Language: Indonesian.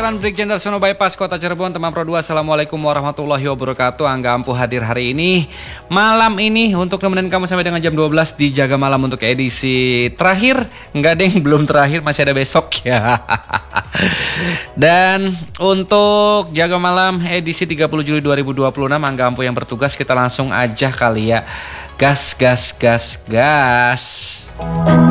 Jalan Brigjen Darsono Bypass Kota Cirebon, teman Pro 2. Assalamualaikum warahmatullahi wabarakatuh. Angga Ampuh hadir hari ini, malam ini untuk nemenin kamu sampai dengan jam 12 di Jaga Malam untuk edisi terakhir. Enggak deng, belum terakhir, masih ada besok ya. Dan untuk Jaga Malam edisi 30 Juli 2026, Angga Ampuh yang bertugas. Kita langsung aja kali ya. Gas.